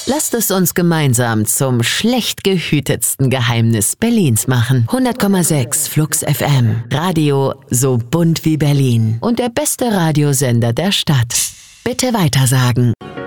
Lasst es uns gemeinsam zum schlecht gehütetsten Geheimnis Berlins machen. 100,6 Flux FM. Radio so bunt wie Berlin. Und der beste Radiosender der Stadt. Bitte weitersagen.